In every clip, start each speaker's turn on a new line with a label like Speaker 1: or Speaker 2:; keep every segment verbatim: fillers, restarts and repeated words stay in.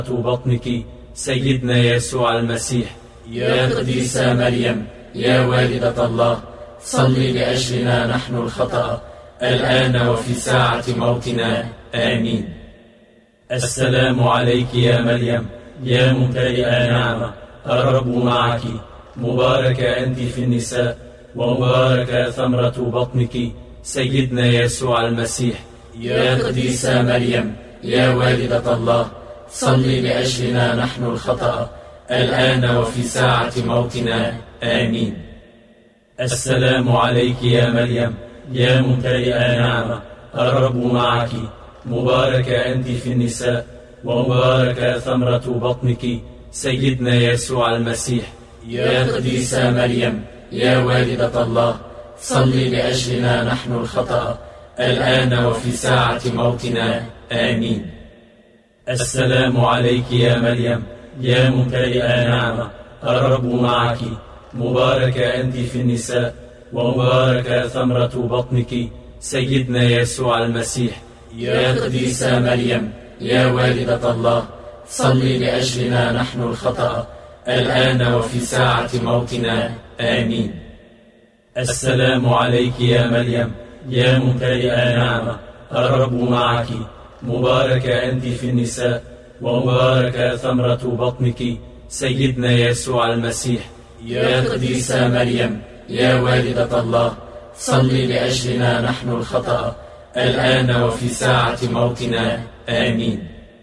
Speaker 1: بطنك سيدنا يسوع المسيح.
Speaker 2: يا قديسة مريم يا والدة الله، صلي لأجلنا نحن الخطأ
Speaker 1: الآن وفي ساعة موتنا، آمين. السلام عليك يا مريم يا ممتلئة نعمة، الرب معك، مباركة أنت في النساء، ومباركة ثمرة بطنك سيدنا يسوع المسيح.
Speaker 2: يا قديسة مريم يا والدة الله، صلي لأجلنا نحن الخطأ
Speaker 1: الآن وفي ساعة موتنا، آمين. السلام عليك يا مريم يا ممتلئة نعمة، الرب معك، مباركة أنت في النساء، ومباركة ثمرة بطنك سيدنا يسوع المسيح.
Speaker 2: يا قديسة مريم يا والدة الله، صلي لأجلنا نحن الخطأ
Speaker 1: الآن وفي ساعة موتنا، آمين. السلام عليك يا مريم يا ممتلئة نعمة، الرب معك، مباركة أنت في النساء، ومباركة ثمرة بطنك سيدنا يسوع المسيح.
Speaker 2: يا قديسة مريم يا والدة الله، صلي لأجلنا نحن الخطأ
Speaker 1: الآن وفي ساعة موتنا، آمين. السلام عليك يا مريم يا ممتلئة نعمة، الرب معك، مباركة أنت في النساء، ومباركة ثمرة بطنك سيدنا يسوع المسيح.
Speaker 2: يا قديسة مريم يا والدة الله، صلي لأجلنا نحن الخطأ
Speaker 1: الآن وفي ساعة موتنا، آمين.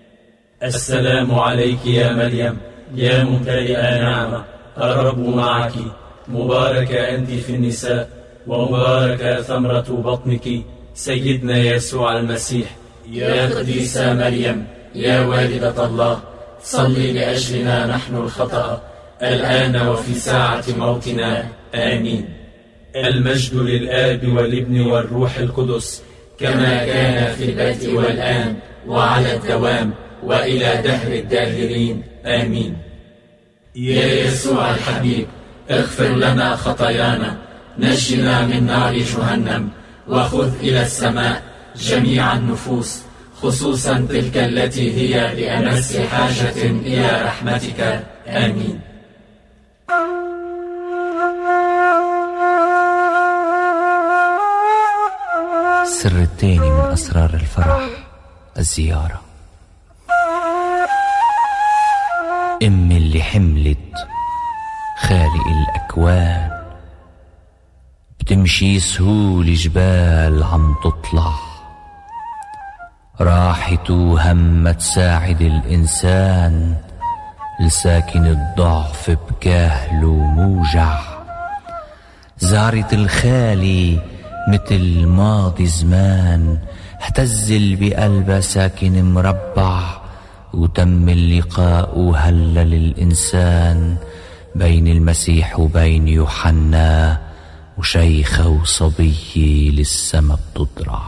Speaker 1: السلام عليك يا مريم يا ممتلئة نعمة، الرب معك، مباركة أنت في النساء، ومباركة ثمرة بطنك سيدنا يسوع المسيح.
Speaker 2: يا قديسة مريم يا والدة الله، صلي لأجلنا نحن الخطأ
Speaker 1: الآن وفي ساعة موتنا، آمين. المجد للآب والابن والروح القدس،
Speaker 2: كما كان في البدء والآن وعلى الدوام وإلى دهر الداهرين، آمين. يا يسوع الحبيب، اغفر لنا خطايانا، نجنا من نار جهنم، وخذ إلى السماء جميع النفوس، خصوصا تلك التي هي بأمس حاجة إلى رحمتك، آمين.
Speaker 3: السر الثاني من أسرار الفرح، الزيارة. أم اللي حملت خالق الأكوان، بتمشي سهول جبال عم تطلع، راحت وهم تساعد الإنسان، لساكن الضعف بكاهل وموجع، زارت الخالي مثل ماضي زمان، اهتزل بقلبها ساكن مربع، وتم اللقاء وهلل الإنسان بين المسيح وبين يوحنا، وشيخة وصبية للسما بتضرع.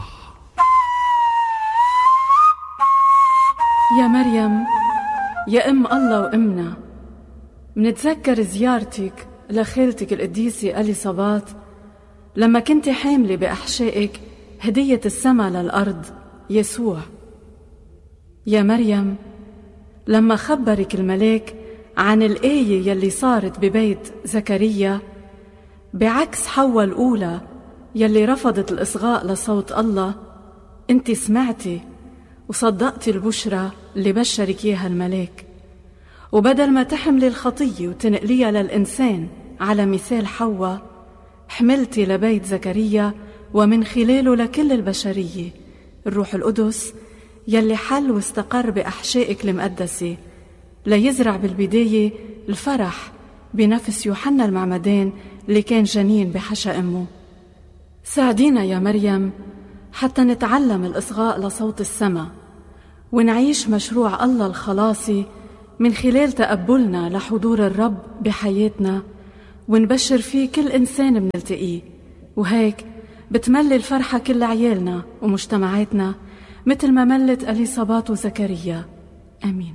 Speaker 4: يا مريم يا أم الله وأمنا، منتذكر زيارتك لخالتك القديسة أليصابات لما كنت حاملة بأحشائك هدية السما للأرض، يسوع. يا مريم لما خبرك الملاك عن الآية يلي صارت ببيت زكريا، بعكس حواء الأولى يلي رفضت الإصغاء لصوت الله، انت سمعتي وصدقتي البشرى اللي بشرك إياها الملاك، وبدل ما تحملي الخطية وتنقليها للإنسان على مثال حواء، حملتي لبيت زكريا ومن خلاله لكل البشرية الروح القدس يلي حل واستقر بأحشائك المقدسة، ليزرع بالبداية الفرح بنفس يوحنا المعمدان اللي كان جنين بحشا أمه. ساعدينا يا مريم حتى نتعلم الإصغاء لصوت السماء، ونعيش مشروع الله الخلاصي من خلال تقبلنا لحضور الرب بحياتنا، ونبشر فيه كل إنسان بنلتقيه، وهيك بتملي الفرحة كل عيالنا ومجتمعاتنا مثل ما ملت أليصابات وزكريا، آمين.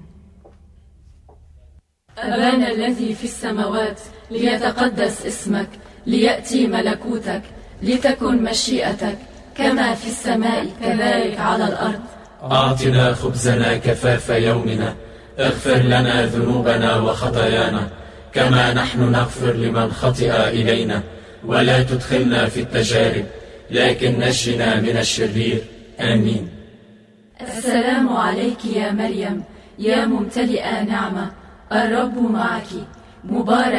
Speaker 5: أبانا الذي في السماوات، ليتقدس اسمك، ليأتي ملكوتك، لتكن مشيئتك كما في السماء كذلك على الأرض.
Speaker 2: أعطنا خبزنا كفاف يومنا،
Speaker 1: اغفر لنا ذنوبنا وخطايانا كما نحن نغفر لمن خطئ إلينا، ولا تدخلنا في التجارب لكن نجنا من الشرير. آمين.
Speaker 5: السلام عليك يا مريم، يا ممتلئة نعمة، الرب معك، مبارك